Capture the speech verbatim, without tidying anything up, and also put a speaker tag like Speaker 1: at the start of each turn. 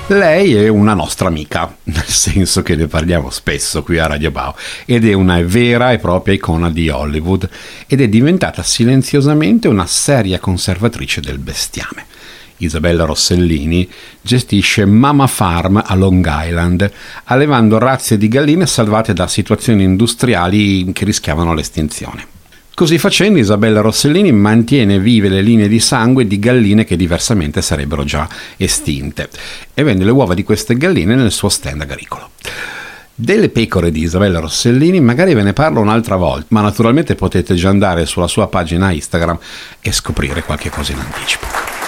Speaker 1: Lei è una nostra amica, nel senso che ne parliamo spesso qui a Radio Bao, ed è una vera e propria icona di Hollywood ed è diventata silenziosamente una seria conservatrice del bestiame. Isabella Rossellini gestisce Mama Farm a Long Island, allevando razze di galline salvate da situazioni industriali che rischiavano l'estinzione. Così facendo, Isabella Rossellini mantiene vive le linee di sangue di galline che diversamente sarebbero già estinte e vende le uova di queste galline nel suo stand agricolo. Delle pecore di Isabella Rossellini magari ve ne parlo un'altra volta, ma naturalmente potete già andare sulla sua pagina Instagram e scoprire qualche cosa in anticipo.